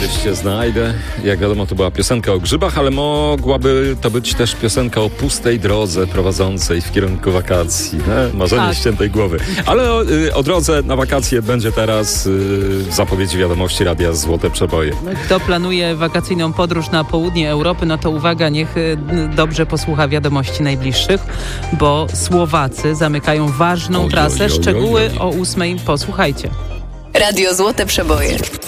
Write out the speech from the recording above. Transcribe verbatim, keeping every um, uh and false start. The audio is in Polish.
kiedyś cię znajdę. Jak wiadomo, to była piosenka o grzybach, ale mogłaby to być też piosenka o pustej drodze prowadzącej w kierunku wakacji. Nie? Marzenie Tak. ściętej głowy. Ale o, y, o drodze na wakacje będzie teraz y, w zapowiedzi wiadomości Radia Złote Przeboje. Kto planuje wakacyjną podróż na południe Europy, no to uwaga, niech y, dobrze posłucha wiadomości najbliższych, bo Słowacy zamykają ważną Oj, trasę. oj, oj, Szczegóły oj, oj. o ósmej posłuchajcie. Radio Złote Przeboje.